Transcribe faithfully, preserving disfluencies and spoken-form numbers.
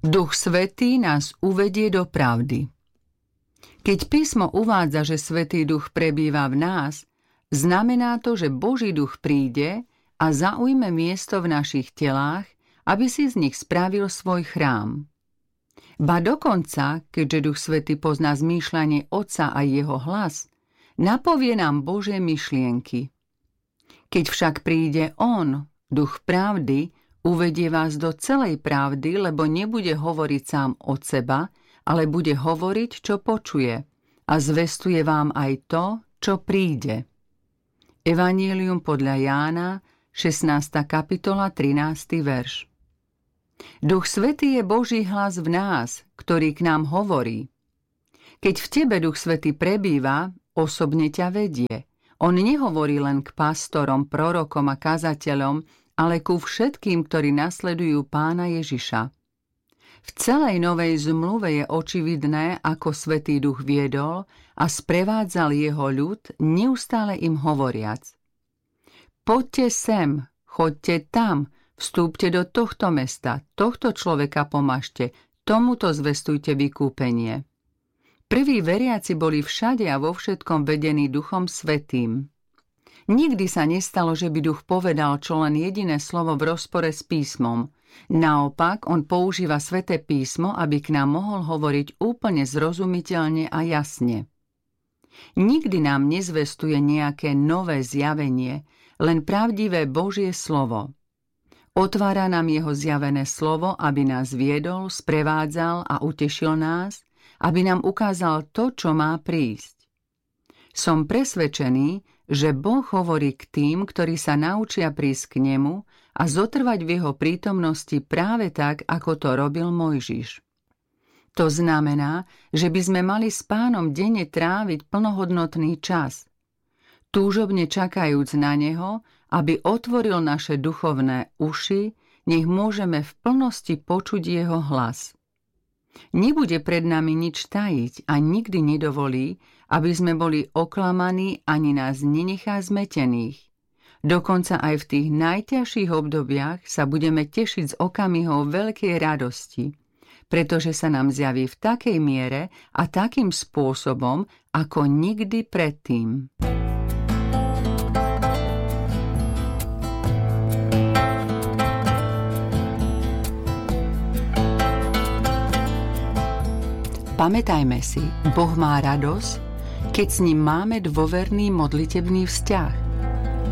Duch Svätý nás uvedie do pravdy. Keď písmo uvádza, že Svätý Duch prebýva v nás, znamená to, že Boží duch príde a zaujme miesto v našich telách, aby si z nich spravil svoj chrám. Ba dokonca, keďže Duch Svätý pozná zmýšľanie Otca a jeho hlas, napovie nám Božie myšlienky. Keď však príde On, Duch pravdy, uvedie vás do celej pravdy, lebo nebude hovoriť sám od seba, ale bude hovoriť, čo počuje, a zvestuje vám aj to, čo príde. Evanjelium podľa Jána, šestnásta kapitola, trinásty verš. Duch Svätý je Boží hlas v nás, ktorý k nám hovorí. Keď v tebe Duch Svätý prebýva, osobne ťa vedie. On nehovorí len k pastorom, prorokom a kazateľom, ale ku všetkým, ktorí nasledujú Pána Ježiša. V celej Novej zmluve je očividné, ako Svätý Duch viedol a sprevádzal jeho ľud, neustále im hovoriac: Poďte sem, choďte tam, vstúpte do tohto mesta, tohto človeka pomažte, tomuto zvestujte vykúpenie. Prví veriaci boli všade a vo všetkom vedení Duchom Svätým. Nikdy sa nestalo, že by Duch povedal čo len jediné slovo v rozpore s písmom. Naopak, on používa Sväté písmo, aby k nám mohol hovoriť úplne zrozumiteľne a jasne. Nikdy nám nezvestuje nejaké nové zjavenie, len pravdivé Božie slovo. Otvára nám jeho zjavené slovo, aby nás viedol, sprevádzal a utešil nás, aby nám ukázal to, čo má prísť. Som presvedčený, že Boh hovorí k tým, ktorí sa naučia prísť k nemu a zotrvať v jeho prítomnosti práve tak, ako to robil Mojžiš. To znamená, že by sme mali s Pánom denne tráviť plnohodnotný čas, túžobne čakajúc na neho, aby otvoril naše duchovné uši, nech môžeme v plnosti počuť jeho hlas. Nebude pred nami nič tajiť a nikdy nedovolí, aby sme boli oklamaní, ani nás nenechá zmetených. Dokonca aj v tých najťažších obdobiach sa budeme tešiť z okamihov veľkej radosti, pretože sa nám zjaví v takej miere a takým spôsobom, ako nikdy predtým. Pamätajme si, Boh má radosť, keď s ním máme dôverný modlitebný vzťah.